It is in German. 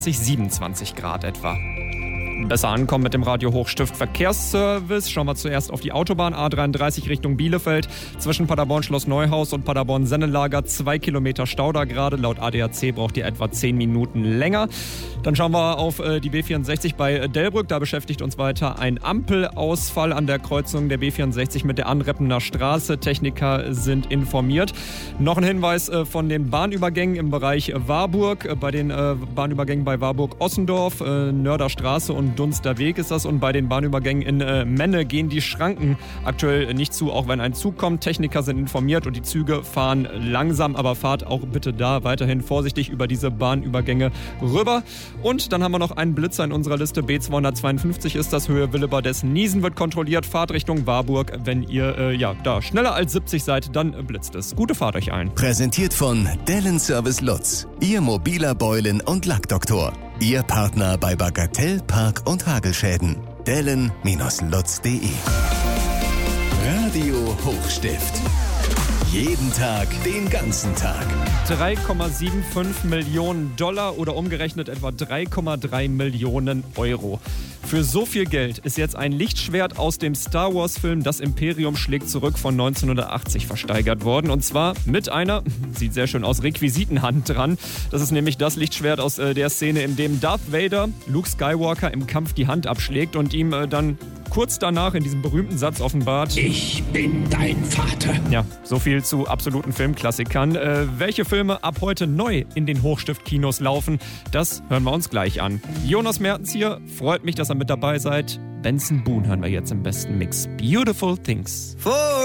27 Grad etwa. Besser ankommen mit dem Radio Hochstift Verkehrsservice. Schauen wir zuerst auf die Autobahn A33 Richtung Bielefeld. Zwischen Paderborn Schloss Neuhaus und Paderborn Sennelager 2 Kilometer Stau da gerade. Laut ADAC braucht ihr etwa 10 Minuten länger. Dann schauen wir auf die B64 bei Delbrück. Da beschäftigt uns weiter ein Ampelausfall an der Kreuzung der B64 mit der Anreppener Straße. Techniker sind informiert. Noch ein Hinweis von den Bahnübergängen im Bereich Warburg. Bei den Bahnübergängen bei Warburg-Ossendorf, Nörderstraße und Dunster Weg ist das. Und bei den Bahnübergängen in Menne gehen die Schranken aktuell nicht zu, auch wenn ein Zug kommt. Techniker sind informiert und die Züge fahren langsam, aber fahrt auch bitte da weiterhin vorsichtig über diese Bahnübergänge rüber. Und dann haben wir noch einen Blitzer in unserer Liste. B252 ist das, Höhe Willebadessen-Niesen wird kontrolliert. Fahrt Richtung Warburg. Wenn ihr da schneller als 70 seid, dann blitzt es. Gute Fahrt euch allen. Präsentiert von Dellen Service Lutz, Ihr mobiler Beulen- und Lackdoktor. Ihr Partner bei Bagatell, Park- und Hagelschäden. Dellen-lutz.de. Radio Hochstift. Jeden Tag, den ganzen Tag. 3,75 Millionen Dollar oder umgerechnet etwa 3,3 Millionen Euro. Für so viel Geld ist jetzt ein Lichtschwert aus dem Star Wars-Film Das Imperium schlägt zurück von 1980 versteigert worden. Und zwar mit einer, sieht sehr schön aus, Requisitenhand dran. Das ist nämlich das Lichtschwert aus der Szene, in dem Darth Vader Luke Skywalker im Kampf die Hand abschlägt und ihm dann kurz danach in diesem berühmten Satz offenbart: Ich bin dein Vater. Ja, so viel zu absoluten Filmklassikern. Welche Filme ab heute neu in den Hochstift-Kinos laufen, das hören wir uns gleich an. Jonas Mertens hier, freut mich, dass ihr mit dabei seid. Benson Boone hören wir jetzt im besten Mix. Beautiful Things.